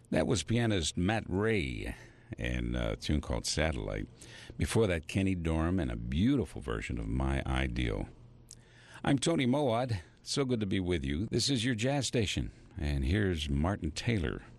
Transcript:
That was pianist Matt Ray and a tune called Satellite. Before that, Kenny Dorham and a beautiful version of My Ideal. I'm Tony Moad. So good to be with you. This is your jazz station. And here's Martin Taylor.